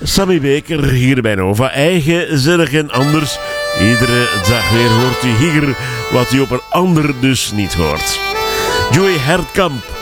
Sammy Baker hier bij Nova. Eigenzinnig en anders. Iedere dag weer hoort u hier wat u op een ander dus niet hoort. Joey Hertkamp